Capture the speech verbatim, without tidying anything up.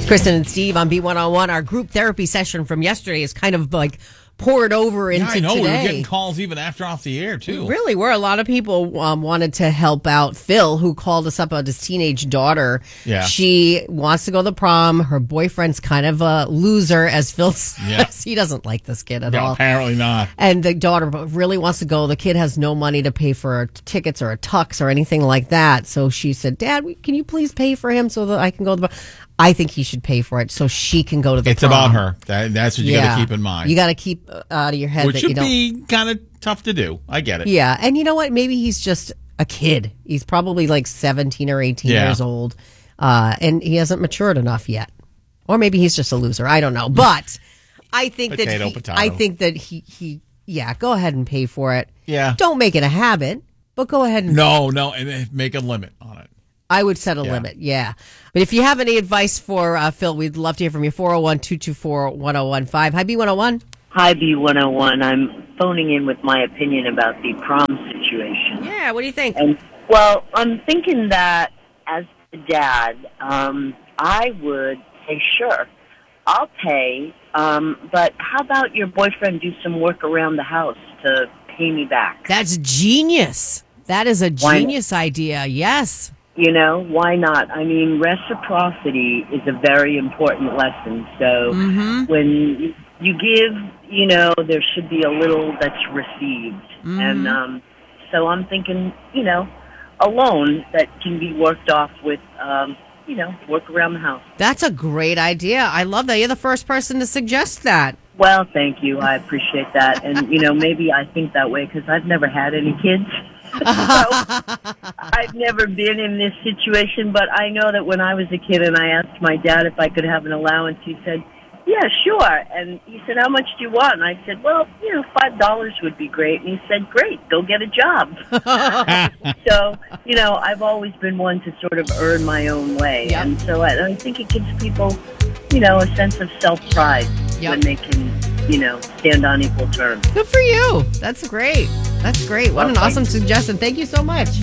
Kristen and Steve on B one oh one. Our group therapy session from yesterday is kind of like poured over into yeah, I know. today. We were getting calls even after off the air, too. Really were. A lot of people um, wanted to help out Phil, who called us up about his teenage daughter. Yeah. She wants to go to the prom. Her boyfriend's kind of a loser, as Phil says. Yeah. He doesn't like this kid at No, all. apparently not. And the daughter really wants to go. The kid has no money to pay for tickets or a tux or anything like that. So she said, Dad, can you please pay for him so that I can go to the prom? I think he should pay for it so she can go to the It's prom. about her. That, that's what you Yeah. got to keep in mind. You got to keep uh, out of your head Which that you should don't. be kind of tough to do. I get it. Yeah, and you know what? Maybe he's just a kid. He's probably like seventeen or eighteen Yeah. years old, uh, and he hasn't matured enough yet. Or maybe he's just a loser. I don't know. But I think that Potato, he, potato. I think that he, he, yeah, go ahead and pay for it. Yeah. Don't make it a habit, but go ahead and. No, no, and then make a limit on it. I would set a Yeah. limit, yeah. But if you have any advice for uh, Phil, we'd love to hear from you. four oh one, two two four, one oh one five. Hi, B one oh one. Hi, B one oh one. I'm phoning in with my opinion about the prom situation. Yeah, what do you think? And well, I'm thinking that as a dad, um, I would say, sure, I'll pay, um, but how about your boyfriend do some work around the house to pay me back? That's genius. That is a Why not? genius idea, yes. You know, why not? I mean, reciprocity is a very important lesson. So Mm-hmm. when you give, you know, there should be a little that's received. Mm-hmm. And um, so I'm thinking, you know, a loan that can be worked off with, um, you know, work around the house. That's a great idea. I love that. You're the first person to suggest that. Well, thank you. I appreciate that. And, you know, maybe I think that way because I've never had any kids. So I've never been in this situation, but I know that when I was a kid and I asked my dad if I could have an allowance, he said, yeah, sure. And he said, how much do you want? And I said, well, you know, five dollars would be great. And he said, great, go get a job. So, you know, I've always been one to sort of earn my own way. Yep. And so I, I think it gives people, you know, a sense of self-pride Yep. when they can, you know, stand on equal terms. Good for you. That's great. That's great. What Well, an thank awesome suggestion. Thank you so much.